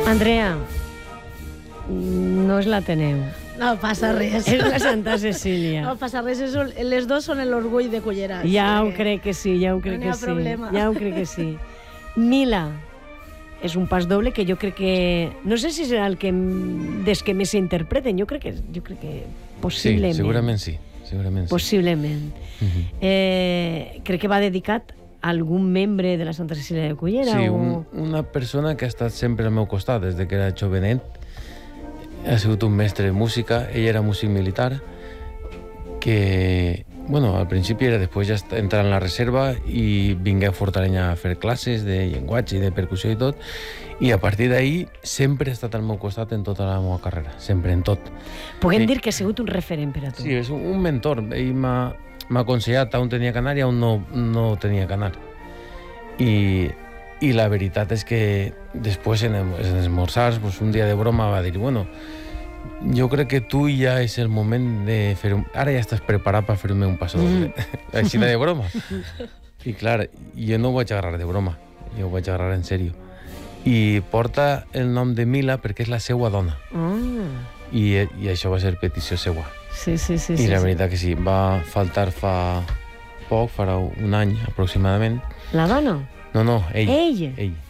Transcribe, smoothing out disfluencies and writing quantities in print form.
Andrea, no és l'Ateneu. No passa res. És la Santa Cecília. No passa res, les dos són l'orgull de Culleras. Ja ho crec que sí, ja ho crec que sí. No n'hi ha problema. Ja ho crec que sí. Mila és un pas doble que jo crec que... No sé si serà el que des que més s'interpreten, jo crec que possiblement. Sí, segurament sí. Possiblement. Crec que va dedicat a algun membre de la Santa Cecília de Cullera? Sí, una persona que ha estat sempre al meu costat des que era jovenet. Ha sigut un mestre de música, ell era músic militar, que, bueno, al principi era, després ja entrar en la reserva i vingué a Fortaleny a fer classes de llenguatge i de percussió i tot, i a partir d'ahir sempre ha estat al meu costat en tota la meva carrera, sempre, en tot. Puguem dir que ha sigut un referent per a tu. Sí, és un mentor. Ell m'ha aconsellat on tenia que anar i on no tenia que anar. I la veritat és que després en esmorzars, pues, un dia de broma va dir, bueno, jo crec que tu ja és el moment de fer ara ja estàs preparat per fer-me un passo doble. Així de broma. I clar, jo no ho vaig agarrar de broma, jo ho vaig agarrar en sèrio. I porta el nom de Mila perquè és la seua dona. I això va ser petició seua. Sí. I la veritat que sí, va faltar fa poc, farà un any aproximadament. La dona? No, ell. Ell? Ell.